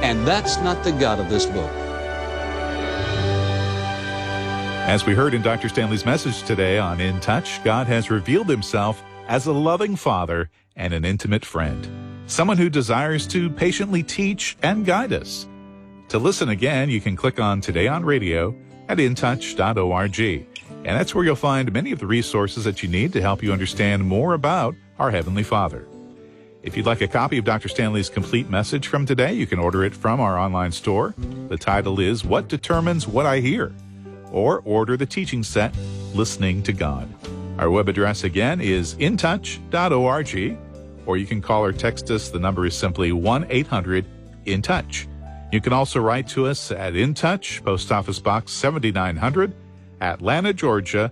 And that's not the God of this book. As we heard in Dr. Stanley's message today on In Touch, God has revealed himself as a loving father and an intimate friend, someone who desires to patiently teach and guide us. To listen again, you can click on Today on Radio at intouch.org, and that's where you'll find many of the resources that you need to help you understand more about our Heavenly Father. If you'd like a copy of Dr. Stanley's complete message from today, you can order it from our online store. The title is What Determines What I Hear? Or order the teaching set, Listening to God. Our web address again is intouch.org, or you can call or text us. The number is simply 1-800-IN-TOUCH. You can also write to us at In Touch, Post Office Box 7900, Atlanta, Georgia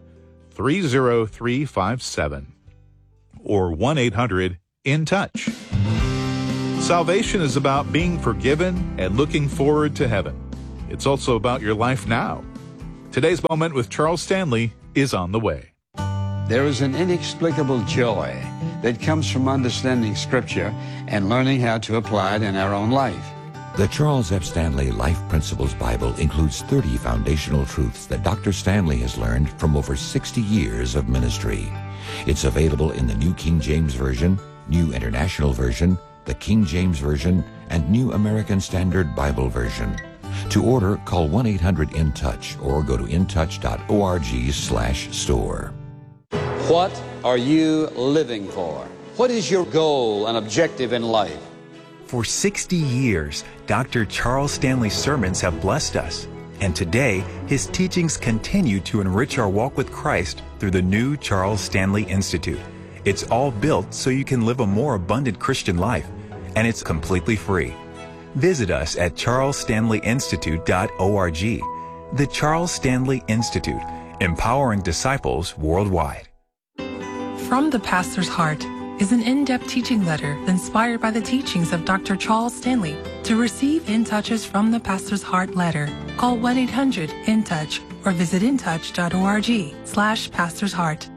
30357, or 1-800-IN-TOUCH. Salvation is about being forgiven and looking forward to heaven. It's also about your life now. Today's Moment with Charles Stanley is on the way. There is an inexplicable joy that comes from understanding Scripture and learning how to apply it in our own life. The Charles F. Stanley Life Principles Bible includes 30 foundational truths that Dr. Stanley has learned from over 60 years of ministry. It's available in the New King James Version, New International Version, the King James Version, and New American Standard Bible Version. To order, call 1-800-IN-TOUCH or go to intouch.org/store. What are you living for? What is your goal and objective in life? For 60 years, Dr. Charles Stanley's sermons have blessed us. And today, his teachings continue to enrich our walk with Christ through the new Charles Stanley Institute. It's all built so you can live a more abundant Christian life, and it's completely free. Visit us at charlesstanleyinstitute.org. The Charles Stanley Institute, empowering disciples worldwide. From the Pastor's Heart is an in-depth teaching letter inspired by the teachings of Dr. Charles Stanley. To receive In Touches from the Pastor's Heart letter, call 1-800-IN-TOUCH or visit intouch.org/Pastor's Heart.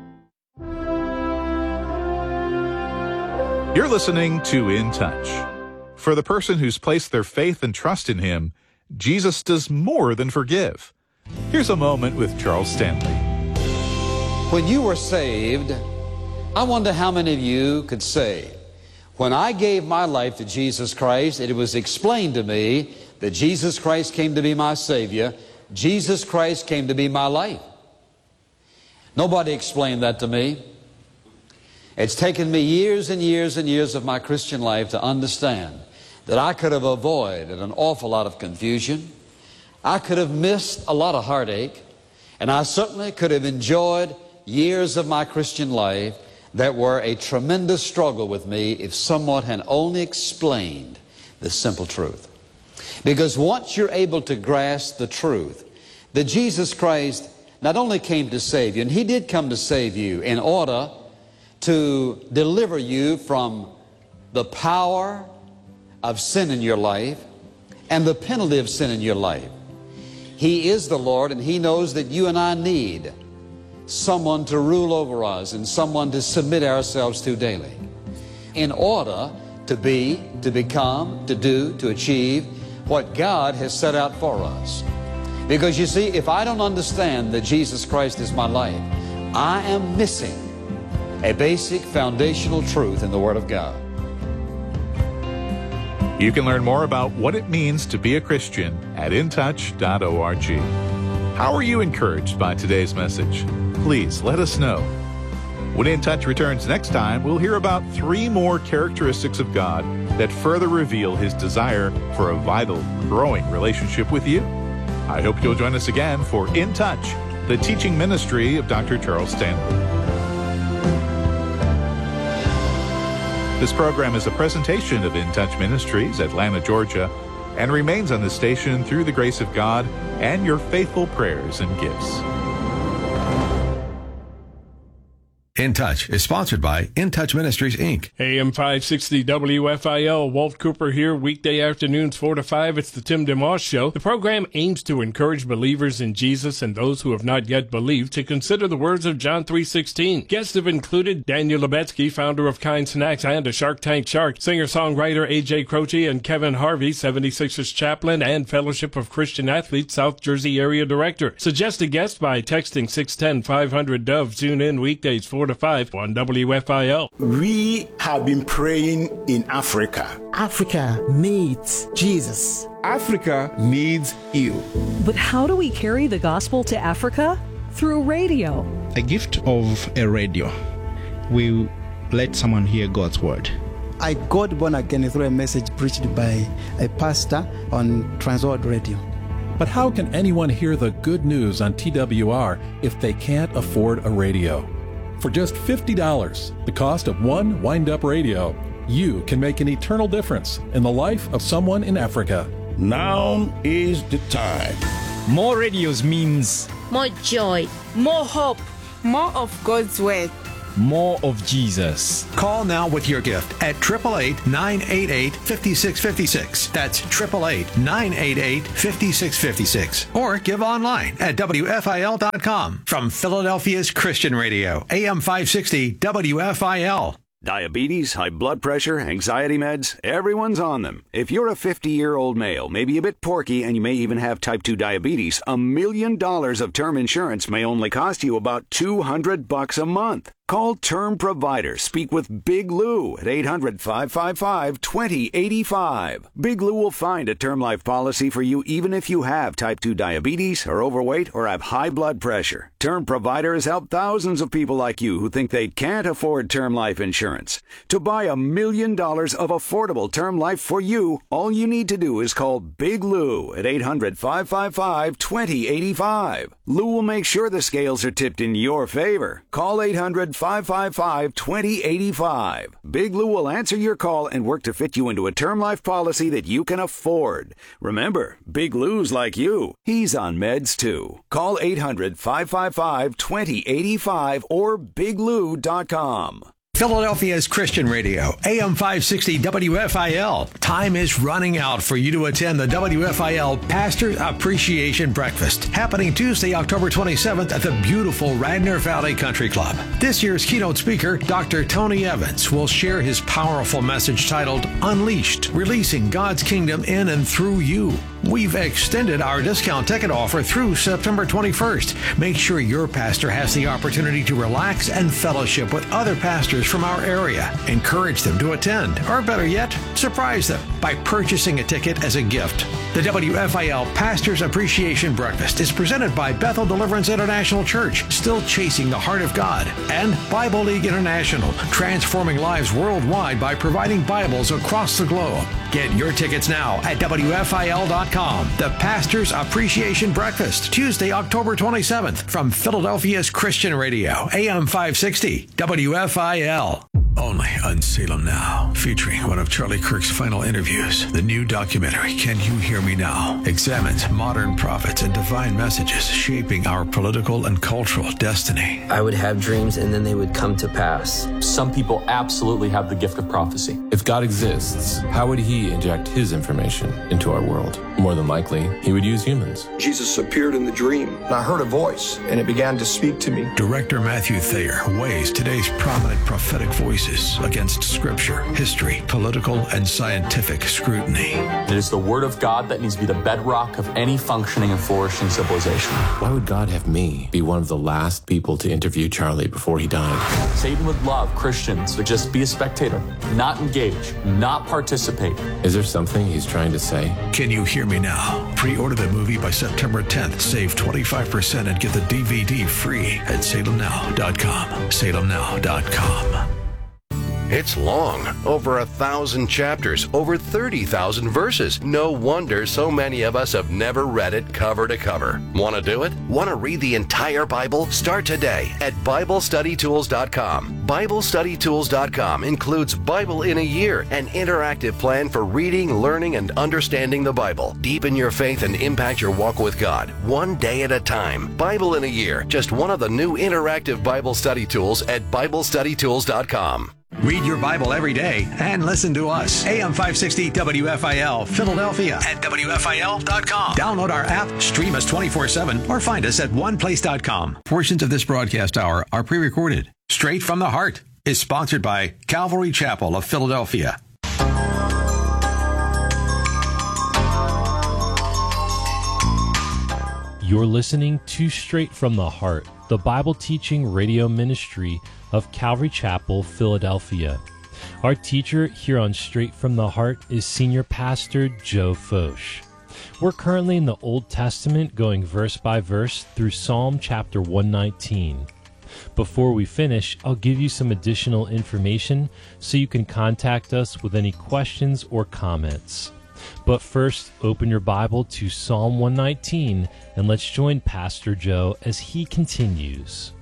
You're listening to In Touch. For the person who's placed their faith and trust in him, Jesus does more than forgive. Here's a moment with Charles Stanley. When you were saved, I wonder how many of you could say, when I gave my life to Jesus Christ, it was explained to me that Jesus Christ came to be my Savior. Jesus Christ came to be my life. Nobody explained that to me. It's taken me years and years and years of my Christian life to understand that I could have avoided an awful lot of confusion. I could have missed a lot of heartache, and I certainly could have enjoyed years of my Christian life that were a tremendous struggle with me if someone had only explained the simple truth. Because once you're able to grasp the truth that Jesus Christ not only came to save you, and He did come to save you in order to deliver you from the power of sin in your life and the penalty of sin in your life. He is the Lord, and He knows that you and I need someone to rule over us and someone to submit ourselves to daily in order to be, to become, to do, to achieve what God has set out for us. Because you see, if I don't understand that Jesus Christ is my life, I am missing a basic foundational truth in the Word of God. You can learn more about what it means to be a Christian at intouch.org. How are you encouraged by today's message? Please let us know. When In Touch returns next time, we'll hear about 3 more characteristics of God that further reveal His desire for a vital, growing relationship with you. I hope you'll join us again for In Touch, the teaching ministry of Dr. Charles Stanley. This program is a presentation of In Touch Ministries, Atlanta, Georgia, and remains on the station through the grace of God and your faithful prayers and gifts. In Touch is sponsored by In Touch Ministries, Inc. AM 560 WFIL, Walt Cooper here, weekday afternoons 4 to 5. It's the Tim DeMoss Show. The program aims to encourage believers in Jesus and those who have not yet believed to consider the words of John 3:16. Guests have included Daniel Lebetsky, founder of Kind Snacks and a Shark Tank Shark, singer-songwriter A.J. Croce, and Kevin Harvey, 76ers chaplain and Fellowship of Christian Athletes South Jersey area director. Suggest a guest by texting 610-500-DOVE. Tune in weekdays 4 to 5 on WFIL. We have been praying in Africa. Africa needs Jesus. Africa needs you. But how do we carry the gospel to Africa? Through radio. A gift of a radio will let someone hear God's word. I got born again through a message preached by a pastor on Transworld Radio. But how can anyone hear the good news on TWR if they can't afford a radio? For just $50, the cost of one wind-up radio, you can make an eternal difference in the life of someone in Africa. Now is the time. More radios means more joy, more hope, more of God's word, more of Jesus. Call now with your gift at 888-988-5656. That's 888-988-5656. Or give online at WFIL.com. From Philadelphia's Christian Radio, AM 560 WFIL. Diabetes, high blood pressure, anxiety meds, everyone's on them. If you're a 50-year-old male, maybe a bit porky, and you may even have type 2 diabetes, $1 million of term insurance may only cost you about $200 a month. Call Term Provider. Speak with Big Lou at 800-555-2085. Big Lou will find a term life policy for you even if you have type 2 diabetes, are overweight, or have high blood pressure. Term Provider has helped thousands of people like you who think they can't afford term life insurance. To buy $1 million of affordable term life for you, all you need to do is call Big Lou at 800-555-2085. Lou will make sure the scales are tipped in your favor. Call 800-555-2085. Big Lou will answer your call and work to fit you into a term life policy that you can afford. Remember, Big Lou's like you. He's on meds too. Call 800-555-2085 or biglou.com. Philadelphia's Christian Radio, AM 560 WFIL. Time is running out for you to attend the WFIL Pastor Appreciation Breakfast, happening Tuesday, October 27th at the beautiful Radnor Valley Country Club. This year's keynote speaker, Dr. Tony Evans, will share his powerful message titled Unleashed, Releasing God's Kingdom in and Through You. We've extended our discount ticket offer through September 21st. Make sure your pastor has the opportunity to relax and fellowship with other pastors from our area. Encourage them to attend, or better yet, surprise them by purchasing a ticket as a gift. The WFIL Pastors Appreciation Breakfast is presented by Bethel Deliverance International Church, still chasing the heart of God, and Bible League International, transforming lives worldwide by providing Bibles across the globe. Get your tickets now at WFIL.com. The Pastors Appreciation Breakfast, Tuesday, October 27th, from Philadelphia's Christian Radio, AM 560, WFIL. Only on Salem Now, featuring one of Charlie Kirk's final interviews. The new documentary, Can You Hear Me Now?, examines modern prophets and divine messages shaping our political and cultural destiny. I would have dreams and then they would come to pass. Some people absolutely have the gift of prophecy. If God exists, how would he inject his information into our world? More than likely, he would use humans. Jesus appeared in the dream, and I heard a voice, and it began to speak to me. Director Matthew Thayer weighs today's prominent prophetic voices against scripture, history, political, and scientific scrutiny. It is the word of God that needs to be the bedrock of any functioning and flourishing civilization. Why would God have me be one of the last people to interview Charlie before he died? Satan would love Christians to just be a spectator, not engage, not participate. Is there something he's trying to say? Can You Hear Me Now? Pre-order the movie by September 10th. Save 25% and get the DVD free at salemnow.com. salemnow.com. It's long, over 1,000 chapters, over 30,000 verses. No wonder so many of us have never read it cover to cover. Want to do it? Want to read the entire Bible? Start today at BibleStudyTools.com. BibleStudyTools.com includes Bible in a Year, an interactive plan for reading, learning, and understanding the Bible. Deepen your faith and impact your walk with God, one day at a time. Bible in a Year, just one of the new interactive Bible study tools at BibleStudyTools.com. Read your Bible every day and listen to us. AM 560 WFIL, Philadelphia at WFIL.com. Download our app, stream us 24/7, or find us at oneplace.com. Portions of this broadcast hour are pre-recorded. Straight from the Heart is sponsored by Calvary Chapel of Philadelphia. You're listening to Straight from the Heart, the Bible teaching radio ministry of Calvary Chapel, Philadelphia. Our teacher here on Straight from the Heart is Senior Pastor Joe Focht. We're currently in the Old Testament, going verse by verse through Psalm chapter 119. Before we finish, I'll give you some additional information so you can contact us with any questions or comments. But first, open your Bible to Psalm 119 and let's join Pastor Joe as he continues.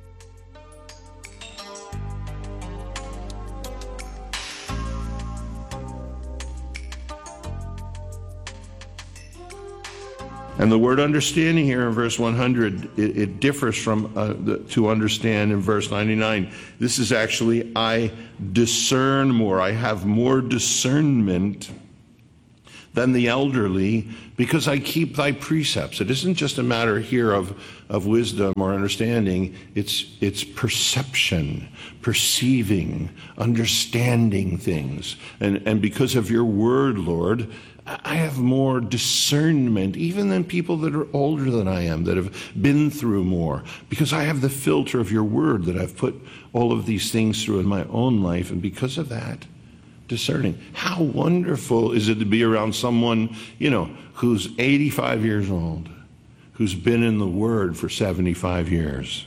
And the word understanding here in verse 100, it differs from to understand in verse 99. This is actually, I discern more. I have more discernment than the elderly because I keep thy precepts. It isn't just a matter here of wisdom or understanding. It's perception, perceiving, understanding things. And because of your word, Lord, I have more discernment, even than people that are older than I am, that have been through more, because I have the filter of your word that I've put all of these things through in my own life, and because of that, discerning. How wonderful is it to be around someone, who's 85 years old, who's been in the word for 75 years,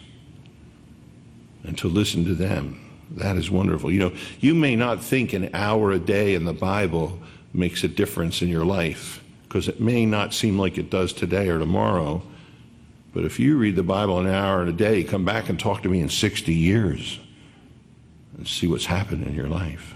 and to listen to them. That is wonderful. You may not think an hour a day in the Bible makes a difference in your life, because it may not seem like it does today or tomorrow. But if you read the Bible an hour a day, come back and talk to me in 60 years and see what's happened in your life.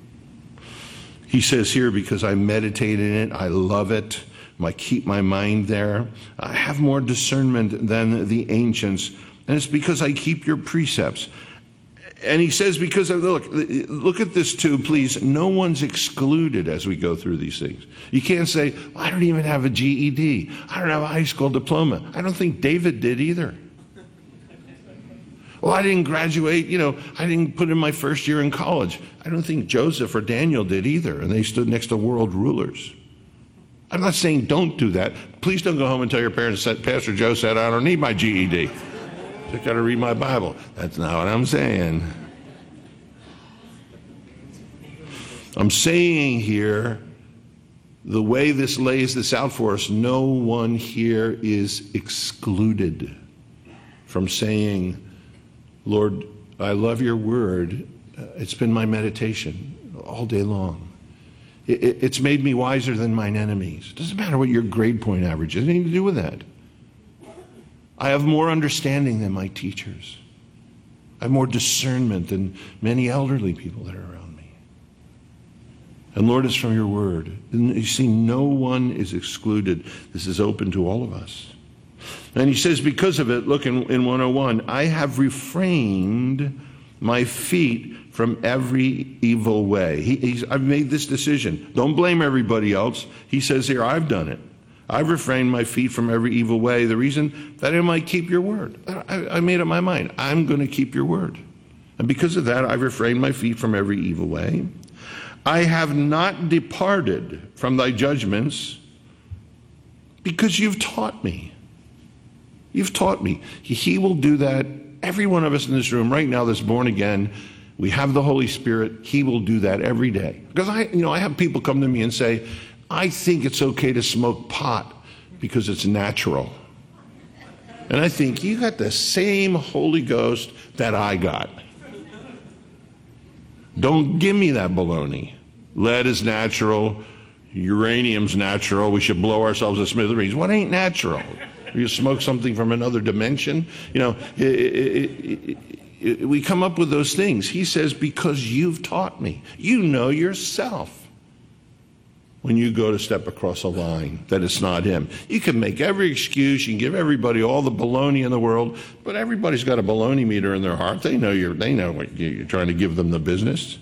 He says here, because I meditate in it, I love it, I keep my mind there, I have more discernment than the ancients, and it's because I keep your precepts. And he says, because look at this too, please. No one's excluded as we go through these things. You can't say, I don't even have a GED. I don't have a high school diploma. I don't think David did either. Well, I didn't graduate, I didn't put in my first year in college. I don't think Joseph or Daniel did either, and they stood next to world rulers. I'm not saying don't do that. Please don't go home and tell your parents that Pastor Joe said, I don't need my GED. I've got to read my Bible. That's not what I'm saying. I'm saying here, the way this lays this out for us, no one here is excluded from saying, Lord, I love your word. It's been my meditation all day long. It's made me wiser than mine enemies. It doesn't matter what your grade point average is. It has nothing to do with that. I have more understanding than my teachers. I have more discernment than many elderly people that are around me. And Lord, it's from your word. And you see, no one is excluded. This is open to all of us. And he says, because of it, look in 101, I have refrained my feet from every evil way. I've made this decision. Don't blame everybody else. He says here, I've done it. I've refrained my feet from every evil way. The reason that I might keep your word. I made up my mind. I'm going to keep your word. And because of that, I've refrained my feet from every evil way. I have not departed from thy judgments because you've taught me. You've taught me. He will do that. Every one of us in this room right now that's born again, we have the Holy Spirit. He will do that every day. Because I have people come to me and say, I think it's okay to smoke pot because it's natural. And I think, you got the same Holy Ghost that I got. Don't give me that baloney. Lead is natural. Uranium's natural. We should blow ourselves to smithereens. What ain't natural? You smoke something from another dimension? You know, we come up with those things. He says, because you've taught me. You know yourself when you go to step across a line that it's not him. You can make every excuse. You can give everybody all the baloney in the world, but everybody's got a baloney meter in their heart. They know what you're trying to give them the business.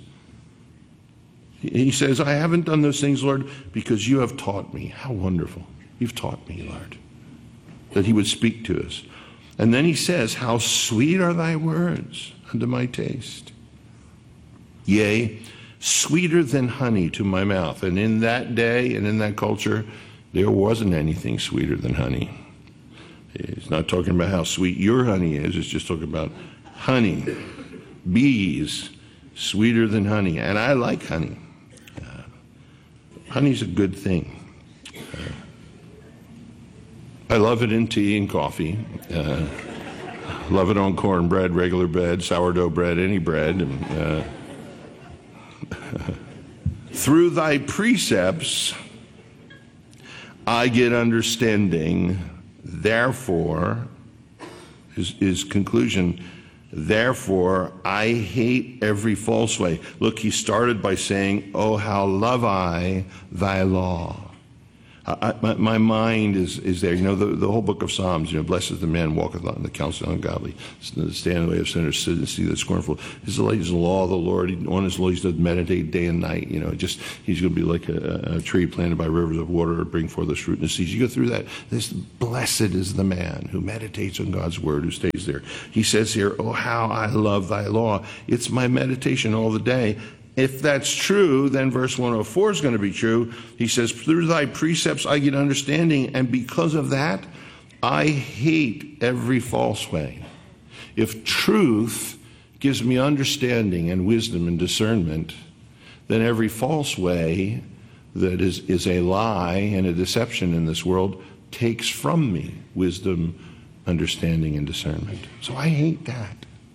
He says, I haven't done those things, Lord, because you have taught me. How wonderful. You've taught me, Lord. That he would speak to us. And then he says, how sweet are thy words unto my taste. Yea, sweeter than honey to my mouth. And in that day and in that culture, there wasn't anything sweeter than honey. He's not talking about how sweet your honey is. It's just talking about honey. Bees, sweeter than honey. And I like honey. Honey's a good thing. I love it in tea and coffee. Love it on cornbread, regular bread, sourdough bread, any bread. And, through thy precepts I get understanding. Therefore, his conclusion, therefore I hate every false way. Look, he started by saying, oh, how love I thy law. My mind is there. You know, the whole book of Psalms, you know, blessed is the man walketh not in the counsel of the ungodly, stand in the way of sinners, sit and see the scornful. His delight is the law of the Lord. On his law he does meditate day and night. You know, he's going to be like a tree planted by rivers of water, or bring forth its fruit in the season. You go through that. This blessed is the man who meditates on God's word, who stays there. He says here, oh, how I love thy law. It's my meditation all the day. If that's true, then verse 104 is going to be true. He says, through thy precepts I get understanding, and because of that, I hate every false way. If truth gives me understanding and wisdom and discernment, then every false way that is a lie and a deception in this world takes from me wisdom, understanding, and discernment. So I hate that.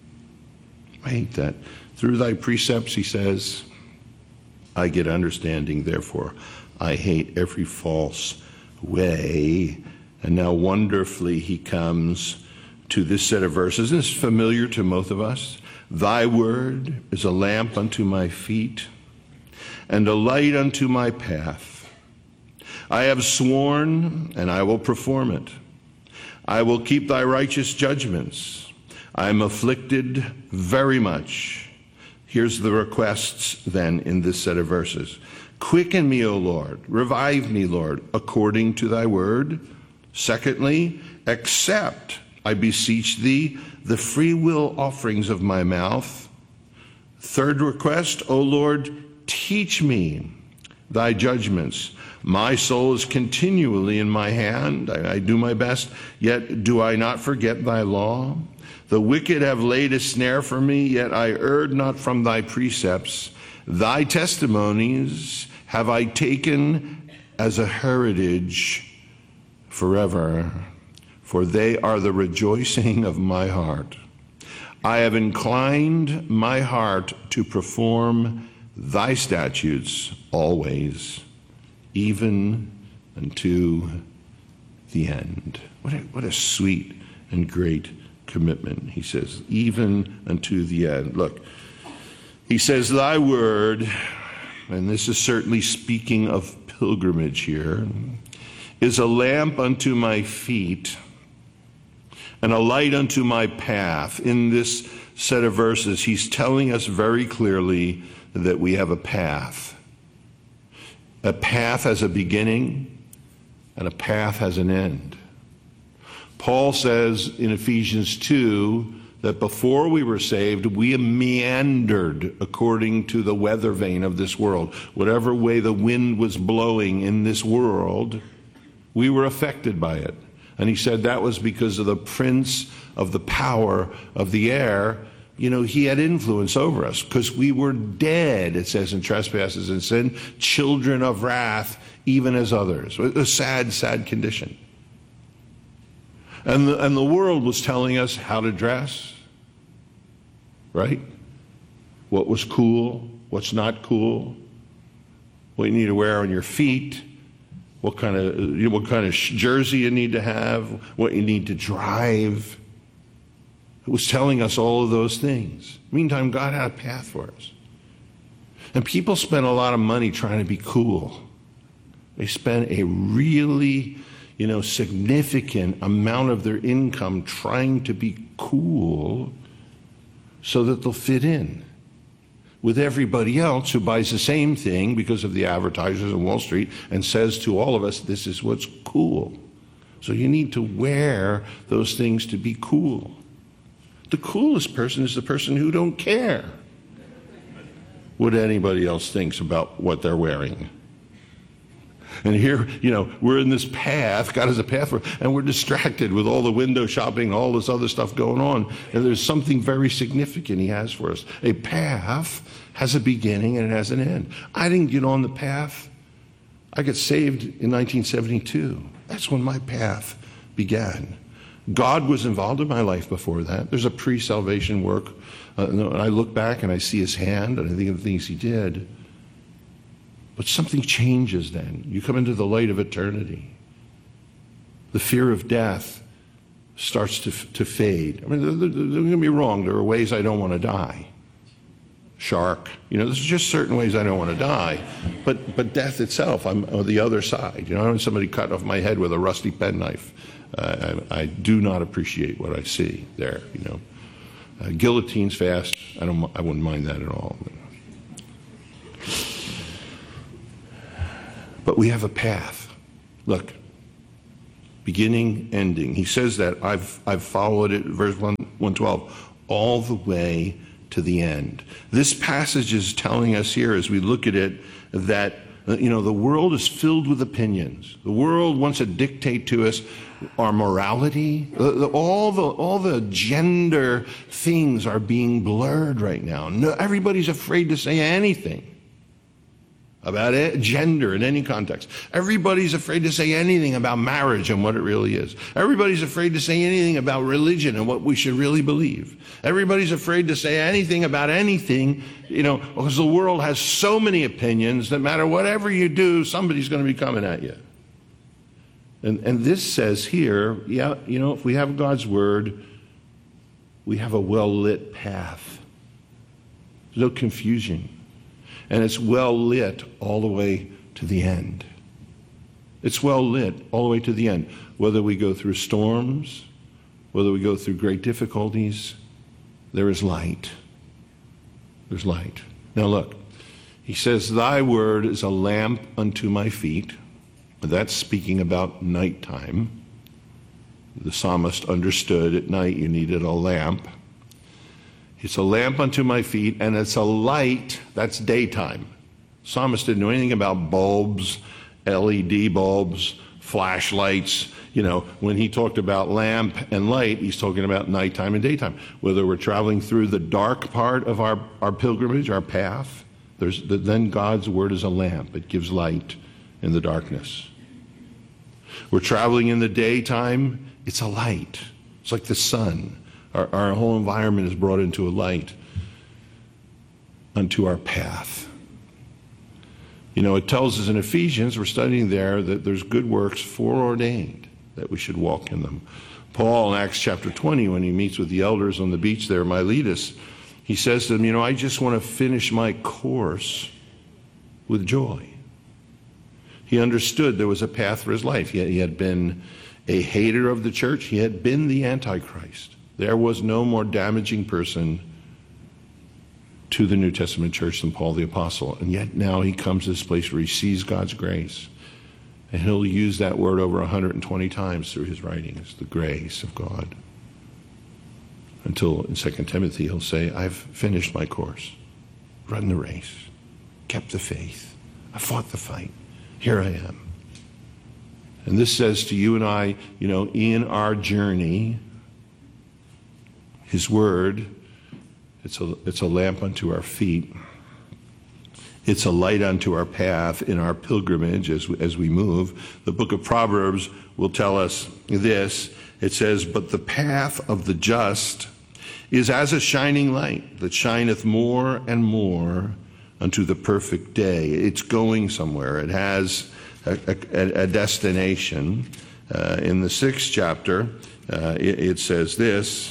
I hate that. Through thy precepts, he says, I get understanding, therefore I hate every false way. And now wonderfully he comes to this set of verses. This is familiar to most of us. Thy word is a lamp unto my feet and a light unto my path. I have sworn, and I will perform it. I will keep thy righteous judgments. I am afflicted very much. Here's the requests then in this set of verses. Quicken me, O Lord. Revive me, Lord, according to thy word. Secondly, accept, I beseech thee, the free will offerings of my mouth. Third request, O Lord, teach me thy judgments. My soul is continually in my hand. I do my best, yet do I not forget thy law. The wicked have laid a snare for me, yet I erred not from thy precepts. Thy testimonies have I taken as a heritage forever, for they are the rejoicing of my heart. I have inclined my heart to perform thy statutes always, even unto the end. What a sweet and great commitment. He says, even unto the end. Look, he says, thy word, and this is certainly speaking of pilgrimage here, is a lamp unto my feet and a light unto my path. In this set of verses, he's telling us very clearly that we have a path. A path has a beginning and a path has an end. Paul says in Ephesians 2 that before we were saved, we meandered according to the weather vane of this world. Whatever way the wind was blowing in this world, we were affected by it. And he said that was because of the prince of the power of the air. You know, he had influence over us because we were dead, it says, in trespasses and sin, children of wrath, even as others. A sad, sad condition. And the world was telling us how to dress, right? what was cool, what's not cool, what you need to wear on your feet, what kind of jersey you need to have, what you need to drive. It was telling us all of those things. Meantime, God had a path for us. And people spend a lot of money trying to be cool. They spend a really, significant amount of their income trying to be cool so that they'll fit in with everybody else who buys the same thing because of the advertisers on Wall Street and says to all of us, this is what's cool. So you need to wear those things to be cool. The coolest person is the person who don't care what anybody else thinks about what they're wearing. And here, we're in this path, God has a path for, and we're distracted with all the window shopping, all this other stuff going on. And there's something very significant he has for us. A path has a beginning and it has an end. I didn't get on the path. I got saved in 1972. That's when my path began. God was involved in my life before that. There's a pre-salvation work. And I look back and I see his hand and I think of the things he did. But something changes then. You come into the light of eternity. The fear of death starts to fade. I mean, don't get me wrong, there are ways I don't want to die. Shark. There's just certain ways I don't want to die. But death itself, I'm on the other side. I want somebody cut off my head with a rusty penknife. I do not appreciate what I see there, Guillotines fast, I wouldn't mind that at all. But we have a path. Look, beginning, ending. He says that I've followed it, verse 112, all the way to the end. This passage is telling us here as we look at it that the world is filled with opinions. The world wants to dictate to us our morality. All the gender things are being blurred right now. No, everybody's afraid to say anything about gender in any context. Everybody's afraid to say anything about marriage and what it really is. Everybody's afraid to say anything about religion and what we should really believe. Everybody's afraid to say anything about anything, because the world has so many opinions that no matter whatever you do, somebody's going to be coming at you. And this says here, if we have God's word, we have a well-lit path. There's no confusion. And it's well lit all the way to the end. It's well lit all the way to the end. Whether we go through storms, whether we go through great difficulties, there is light. There's light. Now look, he says, thy word is a lamp unto my feet. That's speaking about nighttime. The psalmist understood at night you needed a lamp. It's a lamp unto my feet, and it's a light, that's daytime. Psalmist didn't know anything about bulbs, LED bulbs, flashlights. When he talked about lamp and light, he's talking about nighttime and daytime. Whether we're traveling through the dark part of our pilgrimage, our path, then God's word is a lamp. It gives light in the darkness. We're traveling in the daytime, it's a light. It's like the sun. Our whole environment is brought into a light unto our path. It tells us in Ephesians, we're studying there, that there's good works foreordained, that we should walk in them. Paul in Acts chapter 20, when he meets with the elders on the beach there, Miletus, he says to them, I just want to finish my course with joy. He understood there was a path for his life. He had been a hater of the church. He had been the Antichrist. There was no more damaging person to the New Testament church than Paul the Apostle. And yet now he comes to this place where he sees God's grace. And he'll use that word over 120 times through his writings, the grace of God. Until in 2 Timothy he'll say, I've finished my course, run the race, kept the faith, I fought the fight. Here I am. And this says to you and I, in our journey, his word, it's a lamp unto our feet. It's a light unto our path in our pilgrimage as we move. The book of Proverbs will tell us this. It says, but the path of the just is as a shining light that shineth more and more unto the perfect day. It's going somewhere. It has a destination. In the 6th chapter, it says this.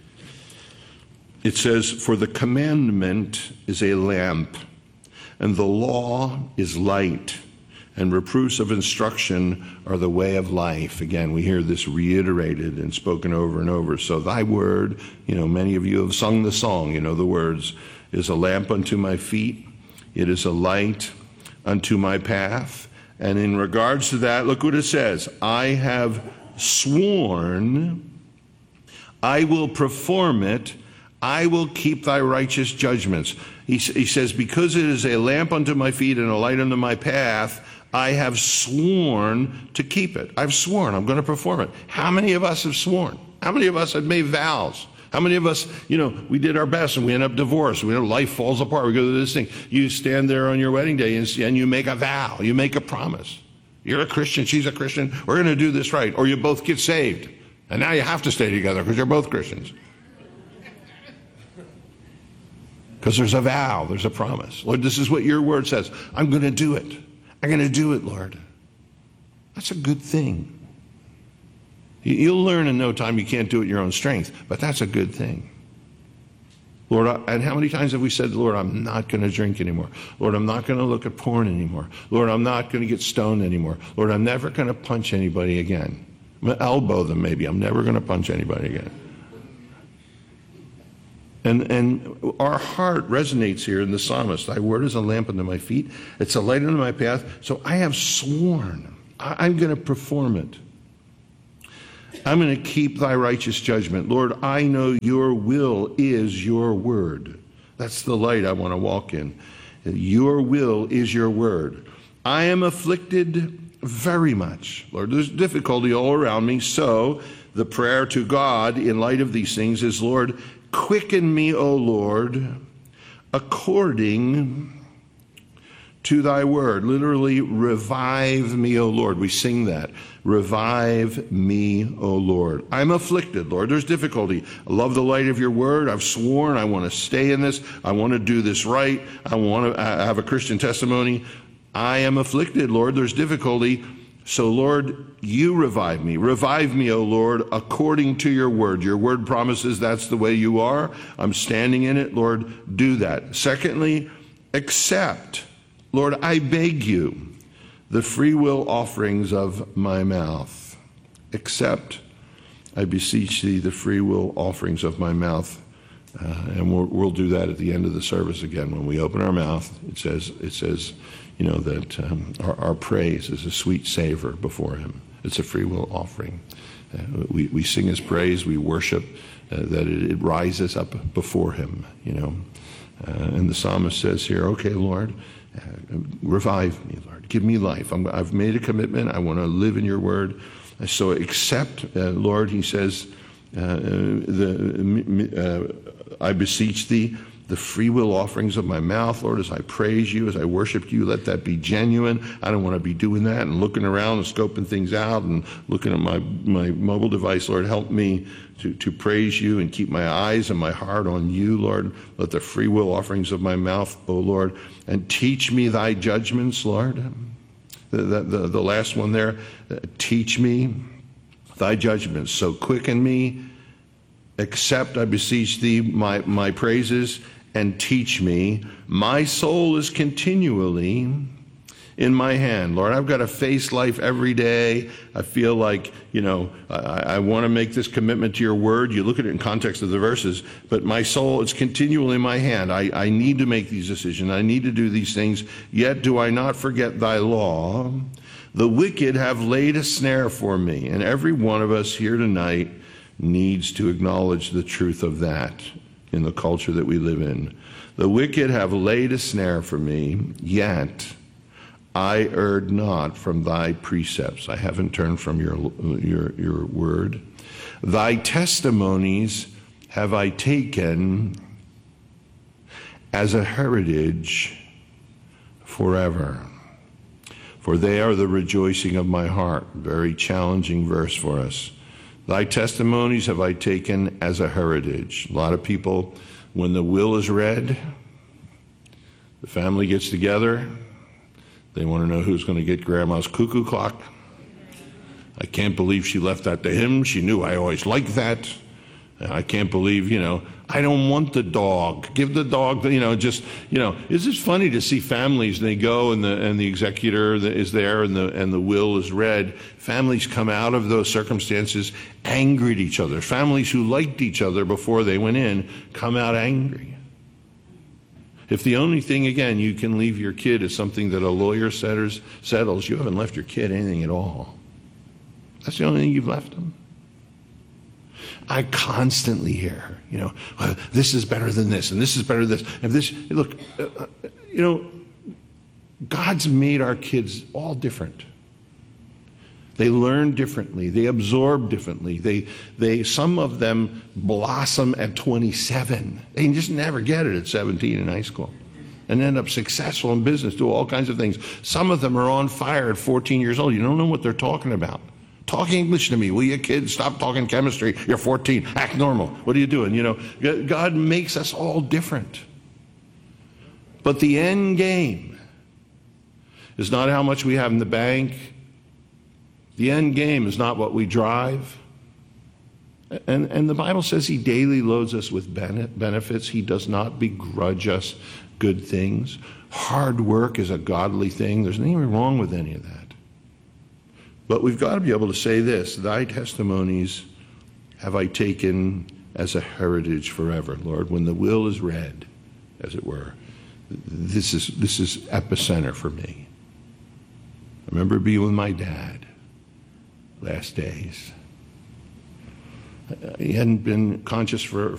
It says, for the commandment is a lamp, and the law is light, and reproofs of instruction are the way of life. Again, we hear this reiterated and spoken over and over. So thy word, many of you have sung the song, the words, is a lamp unto my feet. It is a light unto my path. And in regards to that, look what it says. I have sworn, I will perform it. I will keep thy righteous judgments. He says, because it is a lamp unto my feet and a light unto my path, I have sworn to keep it. I've sworn I'm going to perform it. How many of us have sworn? How many of us have made vows? How many of us, we did our best and we end up divorced. Life falls apart. We go through this thing. You stand there on your wedding day and you make a vow. You make a promise. You're a Christian. She's a Christian. We're going to do this right. Or you both get saved. And now you have to stay together because you're both Christians. Because there's a vow, there's a promise. Lord, this is what your word says. I'm going to do it. I'm going to do it, Lord. That's a good thing. You'll learn in no time you can't do it in your own strength, but that's a good thing. Lord, and how many times have we said, Lord, I'm not going to drink anymore. Lord, I'm not going to look at porn anymore. Lord, I'm not going to get stoned anymore. Lord, I'm never going to punch anybody again. I'm going to elbow them maybe. I'm never going to punch anybody again. And our heart resonates here in the psalmist. Thy word is a lamp unto my feet. It's a light unto my path. So I have sworn. I'm going to perform it. I'm going to keep thy righteous judgment. Lord, I know your will is your word. That's the light I want to walk in. Your will is your word. I am afflicted very much. Lord, there's difficulty all around me. So the prayer to God in light of these things is, Lord, quicken me, O Lord, according to thy word. Literally, revive me, O Lord. We sing that. Revive me, O Lord. I'm afflicted, Lord. There's difficulty. I love the light of your word. I've sworn I want to stay in this. I want to do this right. I want to have a Christian testimony. I am afflicted, Lord. There's difficulty. So, Lord, you revive me. Revive me, O Lord, according to your word. Your word promises that's the way you are. I'm standing in it. Lord, do that. Secondly, accept, Lord, I beg you, the free will offerings of my mouth. Accept, I beseech thee, the free will offerings of my mouth. And we'll do that at the end of the service again. When we open our mouth, it says, that our praise is a sweet savor before him. It's a free will offering. We sing his praise, we worship, that it rises up before him, And the psalmist says here, okay, Lord, revive me, Lord. Give me life. I've made a commitment. I want to live in your word. So accept, Lord, he says, I beseech thee, the free will offerings of my mouth, Lord, as I praise you, as I worship you, let that be genuine. I don't want to be doing that and looking around and scoping things out and looking at my mobile device. Lord, help me to praise you and keep my eyes and my heart on you, Lord. Let the free will offerings of my mouth, O Lord, and teach me thy judgments, Lord. The last one there, teach me thy judgments. So quicken me, accept, I beseech thee, my praises, and teach me. My soul is continually in my hand. Lord, I've got to face life every day. I feel like, I want to make this commitment to your word. You look at it in context of the verses, but my soul is continually in my hand. I need to make these decisions. I need to do these things. Yet do I not forget thy law. The wicked have laid a snare for me. And every one of us here tonight needs to acknowledge the truth of that in the culture that we live in. The wicked have laid a snare for me, yet I erred not from thy precepts. I haven't turned from your word. Thy testimonies have I taken as a heritage forever. For they are the rejoicing of my heart. Very challenging verse for us. Thy testimonies have I taken as a heritage. A lot of people, when the will is read, the family gets together. They want to know who's going to get Grandma's cuckoo clock. I can't believe she left that to him. She knew I always liked that. I can't believe, I don't want the dog. Give the dog, it's just funny to see families, they go and the executor is there and the will is read. Families come out of those circumstances angry at each other. Families who liked each other before they went in come out angry. If the only thing, again, you can leave your kid is something that a lawyer settles, you haven't left your kid anything at all. That's the only thing you've left them. I constantly hear, this is better than this, and this is better than this. And this, look, God's made our kids all different. They learn differently. They absorb differently. Some of them blossom at 27. They just never get it at 17 in high school and end up successful in business, do all kinds of things. Some of them are on fire at 14 years old. You don't know what they're talking about. Talk English to me, will you, kids? Stop talking chemistry. You're 14. Act normal. What are you doing? God makes us all different. But the end game is not how much we have in the bank. The end game is not what we drive. And the Bible says he daily loads us with benefits. He does not begrudge us good things. Hard work is a godly thing. There's nothing wrong with any of that. But we've got to be able to say this: thy testimonies have I taken as a heritage forever, Lord. When the will is read, as it were, this is epicenter for me. I remember being with my dad last days. He hadn't been conscious for